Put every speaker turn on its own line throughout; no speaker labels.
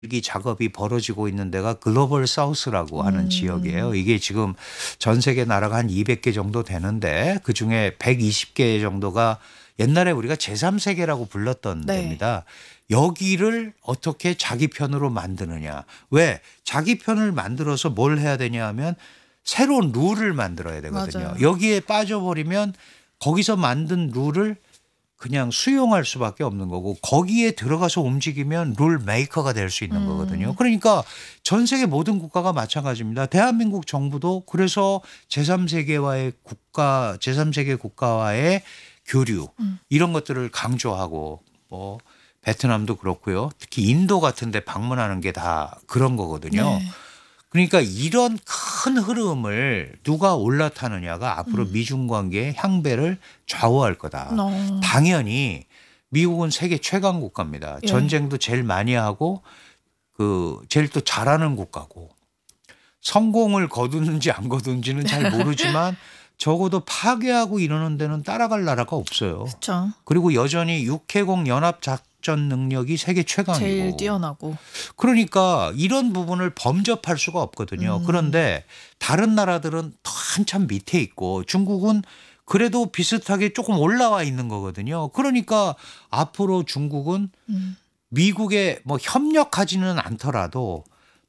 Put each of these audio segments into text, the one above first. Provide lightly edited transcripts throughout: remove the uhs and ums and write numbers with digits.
이 작업이 벌어지고 있는 데가 글로벌 사우스라고 하는 지역이에요. 이게 지금 전 세계 나라가 한 200개 정도 되는데 그중에 120개 정도가 옛날에 우리가 제3세계라고 불렀던
네.
데입니다. 여기를 어떻게 자기 편으로 만드느냐. 왜? 자기 편을 만들어서 뭘 해야 되냐 하면 새로운 룰을 만들어야 되거든요.
맞아요.
여기에 빠져버리면 거기서 만든 룰을 그냥 수용할 수밖에 없는 거고 거기에 들어가서 움직이면 룰 메이커가 될 수 있는 거거든요. 그러니까 전 세계 모든 국가가 마찬가지입니다. 대한민국 정부도 그래서 제3세계와의 국가, 제3세계 국가와의 교류 이런 것들을 강조하고 뭐 베트남도 그렇고요. 특히 인도 같은 데 방문하는 게 다 그런 거거든요.
네.
그러니까 이런 큰 흐름을 누가 올라타느냐가 앞으로 미중 관계의 향배를 좌우할 거다.
어.
당연히 미국은 세계 최강 국가입니다.
예.
전쟁도 제일 많이 하고 그 제일 또 잘하는 국가고 성공을 거두는지 안 거두는지는 잘 모르지만 적어도 파괴하고 이러는 데는 따라갈 나라가 없어요.
그렇죠.
그리고 여전히 육해공 연합 작전 능력이 세계 최강이고
제일 뛰어나고.
그러니까 이런 부분을 범접할 수가 없거든요. 그런데 다른 나라들은 더 한참 밑에 있고 중국은 그래도 비슷하게 조금 올라와 있는 거거든요. 그러니까 앞으로 중국은 미국에 뭐 협력하지는 않더라도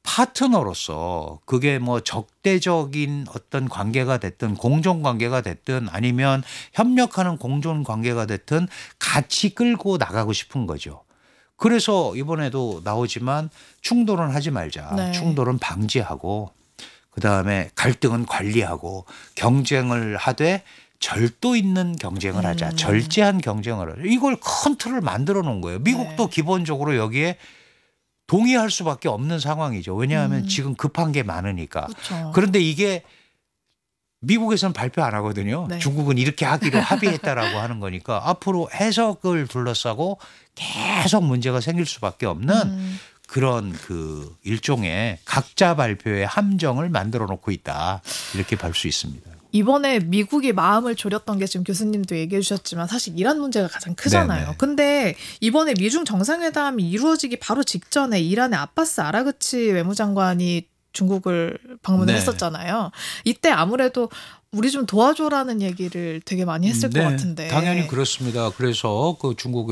파트너로서 그게 뭐 적대적인 어떤 관계가 됐든 공존 관계가 됐든 아니면 협력하는 공존 관계가 됐든 같이 끌고 나가고 싶은 거죠. 그래서 이번에도 나오지만 충돌은 하지 말자.
네.
충돌은 방지하고 그다음에 갈등은 관리하고 경쟁을 하되 절도 있는 경쟁을 하자. 절제한 경쟁을 하자. 이걸 큰 틀을 만들어 놓은 거예요. 미국도
네.
기본적으로 여기에 동의할 수밖에 없는 상황이죠. 왜냐하면 지금 급한 게 많으니까.
그렇죠.
그런데 이게 미국에서는 발표 안 하거든요.
네.
중국은 이렇게 하기로 합의했다라고 하는 거니까 앞으로 해석을 둘러싸고 계속 문제가 생길 수밖에 없는 그런 그 일종의 각자 발표의 함정을 만들어 놓고 있다. 이렇게 볼 수 있습니다.
이번에 미국이 마음을 졸였던 게 지금 교수님도 얘기해 주셨지만 사실 이란 문제가 가장 크잖아요.
네네.
근데 이번에 미중 정상회담이 이루어지기 바로 직전에 이란의 아바스 아라그치 외무장관이 중국을 방문을
네.
했었잖아요. 이때 아무래도 우리 좀 도와줘라는 얘기를 되게 많이 했을 것 같은데.
당연히 그렇습니다. 그래서 그 중국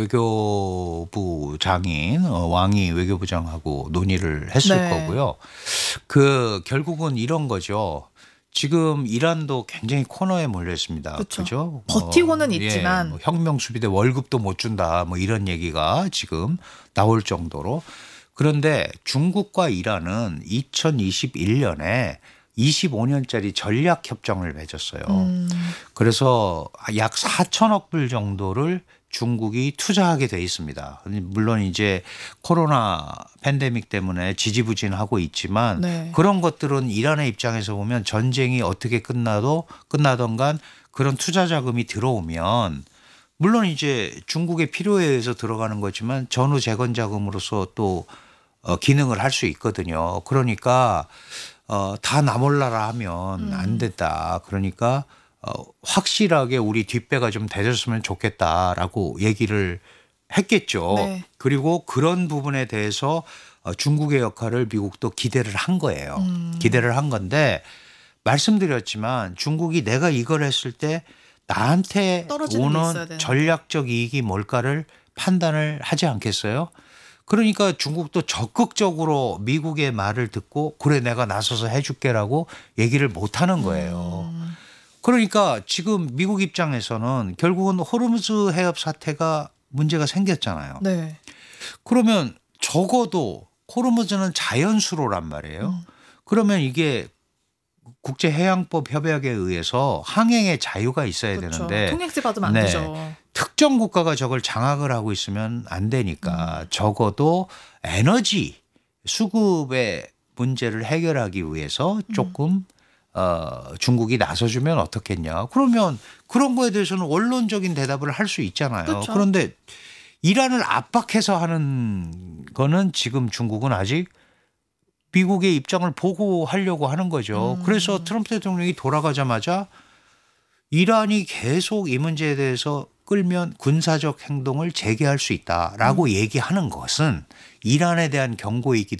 외교부 장인 왕이 외교부장하고 논의를 했을
네.
거고요. 그 결국은 이런 거죠. 지금 이란도 굉장히 코너에 몰려 있습니다.
그쵸.
그죠?
버티고는 있지만.
뭐 혁명 수비대 월급도 못 준다. 뭐 이런 얘기가 지금 나올 정도로. 그런데 중국과 이란은 2021년에 25년짜리 전략 협정을 맺었어요. 그래서 약 4천억 불 정도를 중국이 투자하게 돼 있습니다. 물론 이제 코로나 팬데믹 때문에 지지부진하고 있지만
네.
그런 것들은 이란의 입장에서 보면 전쟁이 어떻게 끝나던 간 그런 투자 자금이 들어오면 물론 이제 중국의 필요에 의해서 들어가는 거지만 전후 재건 자금으로서 또 기능을 할 수 있거든요. 그러니까 다 나 몰라라 하면 안 된다. 그러니까 확실하게 우리 뒷배가 좀 대줬으면 좋겠다라고 얘기를 했겠죠.
네.
그리고 그런 부분에 대해서 중국의 역할을 미국도 기대를 한 거예요. 기대를 한 건데 말씀드렸지만 중국이 내가 이걸 했을 때 나한테
떨어지는 게 있어야
오는
되는데.
전략적 이익이 뭘까를 판단을 하지 않겠어요? 그러니까 중국도 적극적으로 미국의 말을 듣고 그래 내가 나서서 해줄게라고 얘기를 못 하는 거예요. 그러니까 지금 미국 입장에서는 결국은 호르무즈 해협 사태가 문제가 생겼잖아요.
네.
그러면 적어도 호르무즈는 자연수로란 말이에요. 그러면 이게 국제해양법 협약에 의해서 항행의 자유가 있어야
그렇죠.
되는데
통행세 받으면 안
네.
되죠.
특정 국가가 저걸 장악을 하고 있으면 안 되니까 적어도 에너지 수급의 문제를 해결하기 위해서 조금 중국이 나서주면 어떻겠냐. 그러면 그런 거에 대해서는 원론적인 대답을 할 수 있잖아요.
그렇죠.
그런데 이란을 압박해서 하는 거는 지금 중국은 아직 미국의 입장을 보고 하려고 하는 거죠. 그래서 트럼프 대통령이 돌아가자마자 이란이 계속 이 문제에 대해서 끌면 군사적 행동을 재개할 수 있다라고 얘기하는 것은 이란에 대한 경고이기도